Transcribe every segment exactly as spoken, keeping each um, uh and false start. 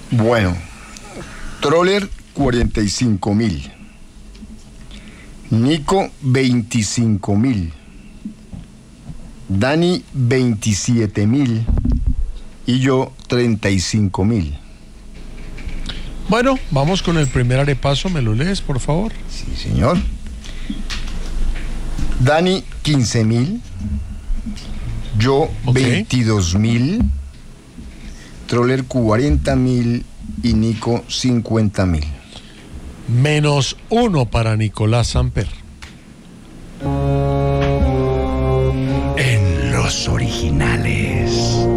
Bueno, Troller cuarenta y cinco mil, Nico veinticinco mil, Dani veintisiete mil y yo treinta y cinco mil. Bueno, vamos con el primer arepaso. ¿Me lo lees, por favor? Sí, señor. Dani quince mil, yo Ok. veintidós mil, Troller cuarenta mil y Nico cincuenta mil. Menos uno para Nicolás Samper. En los originales,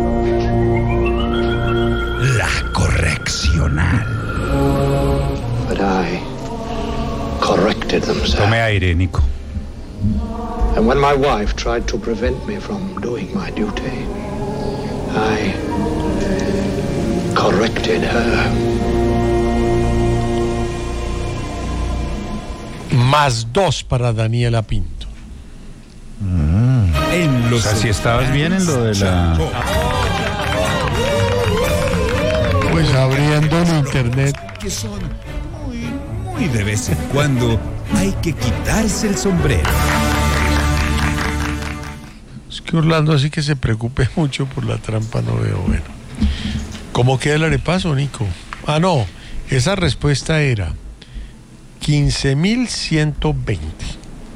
la correccional. But I corrected them, sir. Tome aire, Nico. And when my wife tried to prevent me from doing my duty, I corrected her. Más dos para Daniela Pinto. En O los sea, si estabas bien en lo de la... Pues abriendo el internet. Que son muy, muy de vez en cuando hay que quitarse el sombrero. Es que Orlando así que se preocupe mucho por la trampa, no veo bueno. ¿Cómo queda el arepaso, Nico? Ah, no, esa respuesta era quince mil ciento veinte.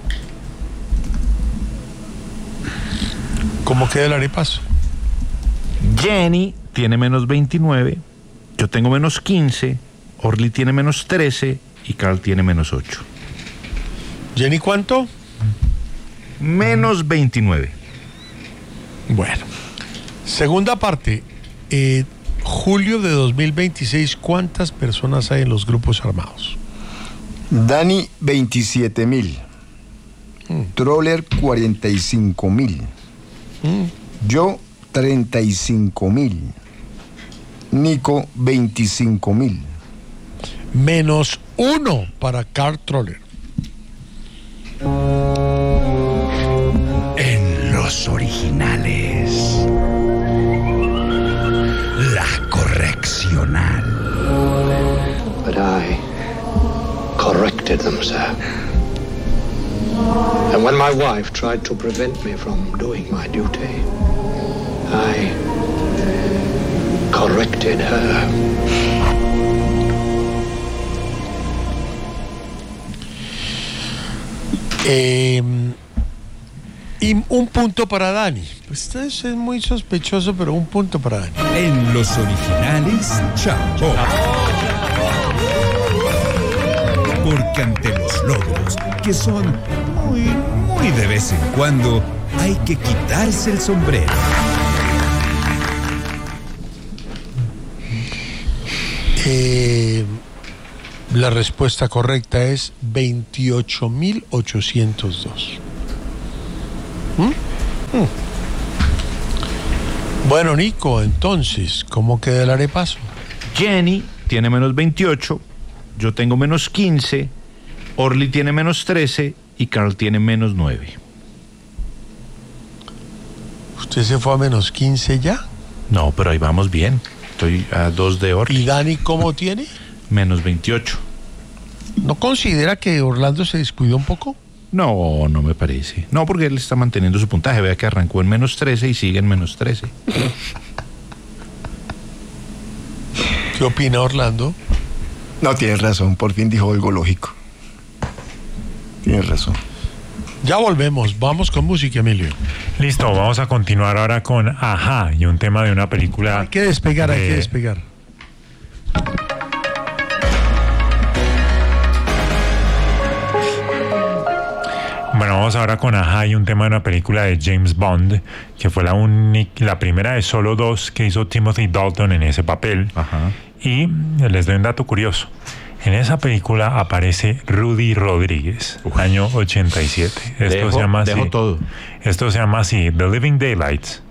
¿Cómo queda el arepaso? Jenny tiene menos veintinueve, yo tengo menos quince, Orly tiene menos trece y Carl tiene menos ocho. ¿Jenny cuánto? Menos veintinueve. Bueno, segunda parte. Eh, julio de dos mil veintiséis, ¿cuántas personas hay en los grupos armados? Dani veintisiete mil, Troller cuarenta y cinco mil, yo treinta y cinco mil, Nico veinticinco mil. Menos uno para Carl Troller. En los originales, la correccional. But I corrected them, sir. And when my wife tried to prevent me from doing my duty, I corrected her. Eh, y un punto para Dani. Pues esto es, es muy sospechoso, pero un punto para Dani. En los originales, chao. Porque ante los logros, que son muy, muy de vez en cuando, hay que quitarse el sombrero. Eh, la respuesta correcta es veintiocho mil ochocientos dos. ¿Mm? ¿Mm? Bueno, Nico, entonces, ¿cómo queda el arepaso? Jenny tiene menos veintiocho, yo tengo menos quince, Orly tiene menos trece y Carl tiene menos nueve. ¿Usted se fue a menos quince ya? No, pero ahí vamos bien. Estoy a dos de Orly. ¿Y Dani cómo tiene? Menos veintiocho. ¿No considera que Orlando se descuidó un poco? No, no me parece. No, porque él está manteniendo su puntaje. Vea que arrancó en menos trece y sigue en menos trece. ¿Qué opina Orlando? No, tienes razón, por fin dijo algo lógico. Tienes razón. Ya volvemos, vamos con música, Emilio. Listo, vamos a continuar ahora con Ajá y un tema de una película. Hay que despegar, hay de- que despegar. Bueno, vamos ahora con Ajá y un tema de una película de James Bond, que fue la, uni- la primera de solo dos que hizo Timothy Dalton en ese papel. Ajá. Y les doy un dato curioso. En esa película aparece Rudy Rodríguez, año ochenta y siete. Esto Dejo- se llama así. dejo todo. Esto se llama así, The Living Daylights.